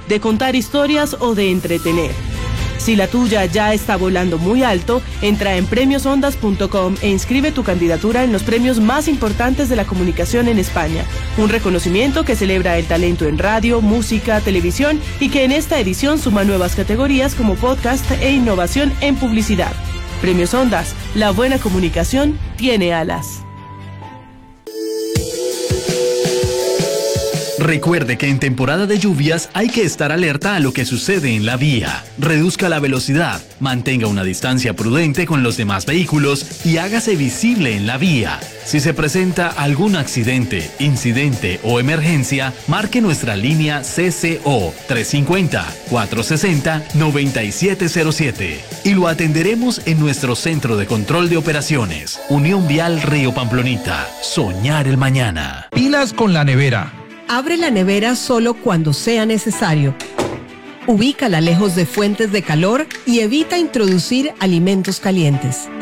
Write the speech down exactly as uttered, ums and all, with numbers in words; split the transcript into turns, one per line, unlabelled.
de contar historias o de entretener. Si la tuya ya está volando muy alto, entra en premios ondas punto com e inscribe tu candidatura en los premios más importantes de la comunicación en España. Un reconocimiento que celebra el talento en radio, música, televisión y que en esta edición suma nuevas categorías como podcast e innovación en publicidad. Premios Ondas, la buena comunicación tiene alas.
Recuerde que en temporada de lluvias hay que estar alerta a lo que sucede en la vía. Reduzca la velocidad, mantenga una distancia prudente con los demás vehículos y hágase visible en la vía. Si se presenta algún accidente, incidente o emergencia, marque nuestra línea C C O tres cinco cero, cuatro seis cero, nueve siete cero siete y lo atenderemos en nuestro Centro de Control de Operaciones. Unión Vial Río Pamplonita. Soñar el mañana.
Pilas con la nevera.
Abre la nevera solo cuando sea necesario. Ubícala lejos de fuentes de calor y evita introducir alimentos calientes.